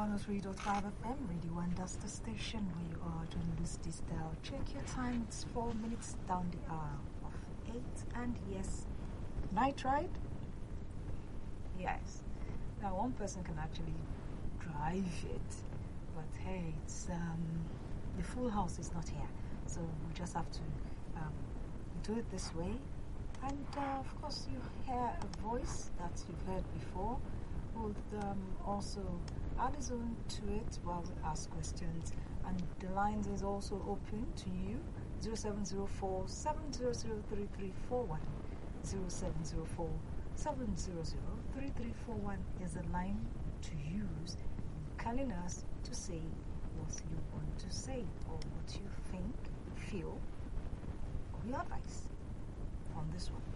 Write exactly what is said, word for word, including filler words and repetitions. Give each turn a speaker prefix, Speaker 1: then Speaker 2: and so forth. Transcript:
Speaker 1: one oh three point five F M, Radio One, that's the station where you are to lose this dial. Check your time, it's four minutes down the hour of eight. And yes, night ride? Yes. Now, one person can actually drive it, but hey, it's um, the full house is not here, so we just have to um, do it this way. And uh, of course, you hear a voice that you've heard before. We'll um, also add his own to it while we ask questions. And the lines is also open to you. zero seven zero four, seven zero zero, three three four one. zero seven zero four, seven zero zero, three three four one is the line to use, calling us to say what you want to say or what you think, feel, or your advice on this one.